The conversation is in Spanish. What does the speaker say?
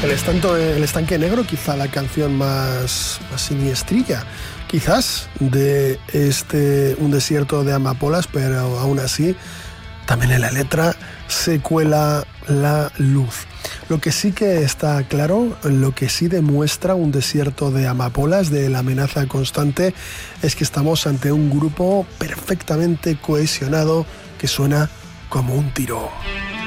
El estanque negro, quizá la canción más siniestrilla, quizás, de Un desierto de amapolas, pero aún así, también en la letra se cuela la luz. Lo que sí que está claro, lo que sí demuestra Un desierto de amapolas, de la amenaza constante, es que estamos ante un grupo perfectamente cohesionado que suena como un tiro.